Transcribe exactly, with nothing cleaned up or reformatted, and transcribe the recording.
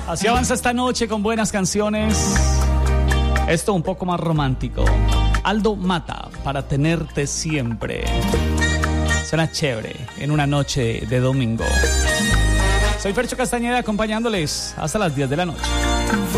Así avanza esta noche con buenas canciones. Esto un poco más romántico. Aldo Mata, Para tenerte siempre. Suena chévere en una noche de domingo. Soy Fercho Castañeda acompañándoles hasta las diez de la noche.